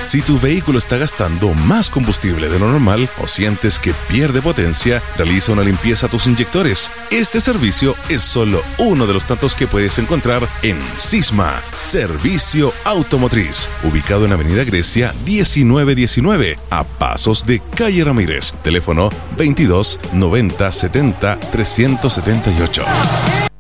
Si tu vehículo está gastando más combustible de lo normal o sientes que pierde potencia, realiza una limpieza a tus inyectores. Este servicio es solo uno de los tantos que puedes encontrar en Sisma, Servicio Automotriz, ubicado en Avenida Grecia 1919, a pasos de Calle Ramírez. Teléfono 22 90 70 378.